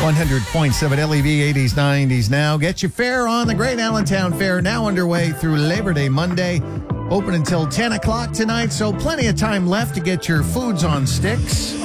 100.7 LEV 80s, 90s now. Get your fare on the Great Allentown Fair, now underway through Labor Day Monday. Open until 10 o'clock tonight, so plenty of time left to get your foods on sticks.